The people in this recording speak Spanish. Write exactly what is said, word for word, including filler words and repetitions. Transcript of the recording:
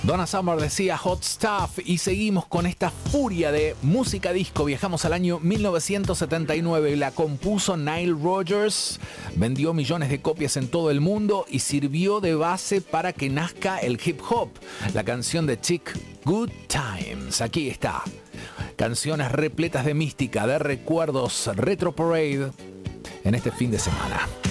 Donna Summer decía Hot Stuff y seguimos con esta furia de música disco. Viajamos al año mil novecientos setenta y nueve. La compuso Nile Rodgers, vendió millones de copias en todo el mundo y sirvió de base para que nazca el hip hop. La canción de Chic, Good Times. Aquí está. Canciones repletas de mística, de recuerdos, Retro Parade en este fin de semana.